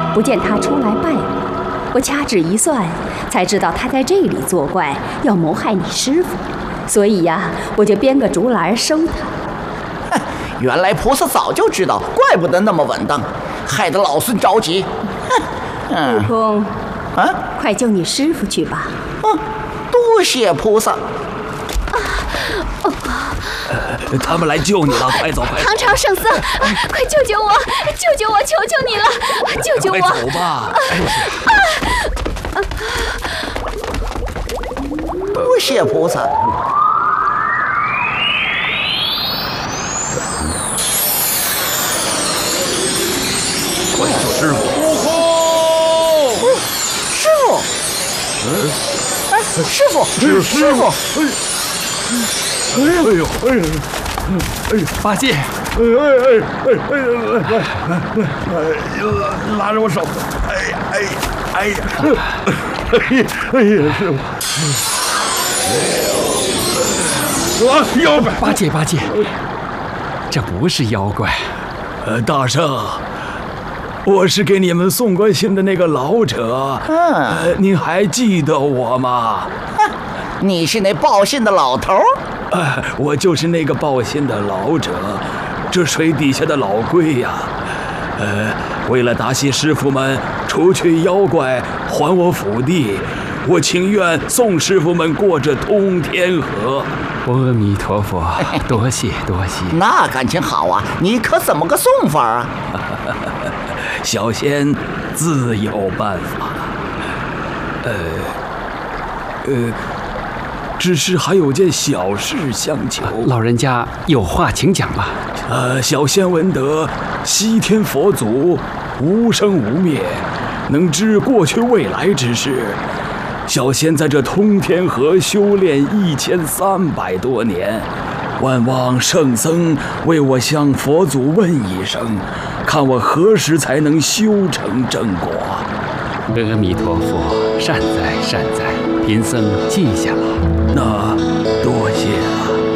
不见他出来拜我。我掐指一算，才知道他在这里作怪，要谋害你师傅。所以呀，我就编个竹篮收他。 哼，原来菩萨早就知道，怪不得那么稳当，害得老孙着急。 悟空，快救你师傅去吧。 多谢菩萨。 他们来救你了，快走！快走！ 唐朝圣僧，快救救我！救救我！求求你了，救救我！ 快走吧！ 多谢菩萨。 快救师傅！ 悟空，师傅，师傅，师傅！ 八戒，拉着我手，师傅，妖怪！八戒，这不是妖怪，大圣，我是给你们送过信的那个老者，您还记得我吗？ 你是那报信的老头？ 我就是那个报信的老者，这水底下的老龟呀。为了答谢师傅们除去妖怪，还我府地，我情愿送师傅们过这通天河。阿弥陀佛，多谢多谢。 那感情好啊，你可怎么个送法啊？ 小仙自有办法。只是还有件小事相求。老人家有话请讲吧。小仙闻得西天佛祖无生无灭，能知过去未来之事。小仙在这通天河修炼1300多年，万望圣僧为我向佛祖问一声，看我何时才能修成正果。阿弥陀佛，善哉善哉，贫僧记下了。那多谢了。